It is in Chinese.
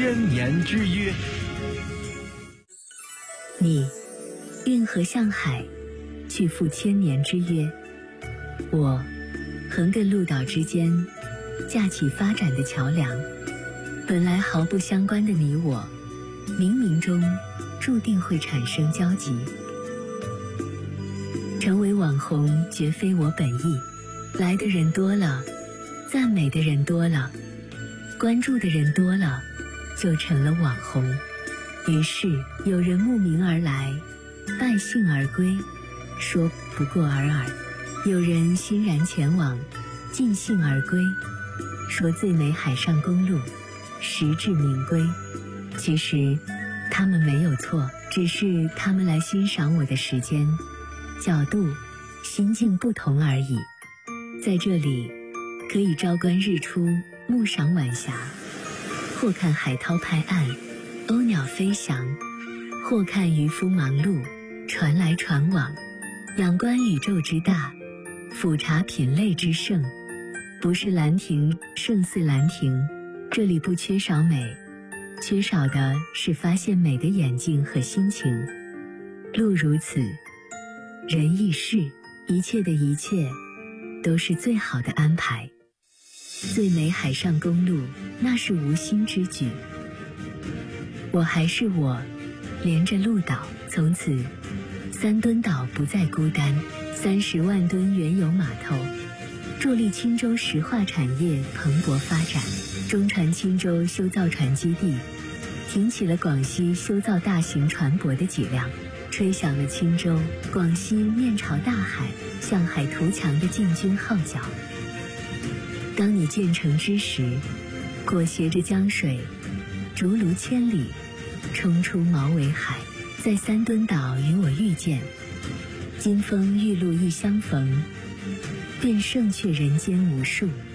千年之约。 你运河向海，去赴千年之约。我横亘陆岛之间，架起发展的桥梁。本来毫不相关的你我，冥冥中注定会产生交集。成为网红绝非我本意，来的人多了，赞美的人多了，关注的人多了，就成了网红。于是有人慕名而来，败兴而归，说不过尔尔；有人欣然前往，尽兴而归，说最美海上公路，实至名归。其实他们没有错，只是他们来欣赏我的时间、角度、心境不同而已。在这里，可以朝观日出，暮赏晚霞，或看海涛拍岸，鸥鸟飞翔，或看渔夫忙碌，船来船往，仰观宇宙之大，俯察品类之盛。不是兰亭胜似兰亭，这里不缺少美，缺少的是发现美的眼睛和心情。路如此，人亦是，一切的一切都是最好的安排。最美海上公路，那是无心之举。我还是我，连着鹿岛，从此三墩岛不再孤单。30万吨原油码头，助力青州石化产业蓬勃发展。中船青州修造船基地，挺起了广西修造大型船舶的脊梁，吹响了青州、广西面朝大海、向海图强的进军号角。当你建成之时，裹挟着江水，逐鹿千里，冲出毛尾海，在三墩岛与我遇见。金风玉露一相逢，便胜却人间无数。